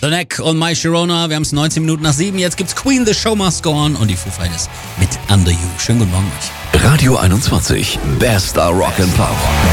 The Neck und My Sharona. Wir haben es 19 Minuten nach 7. Jetzt gibt's Queen, The Show Must Go On und die Foo Fighters mit Under You. Schönen guten Morgen euch. Radio 21, bester Rock and Pop.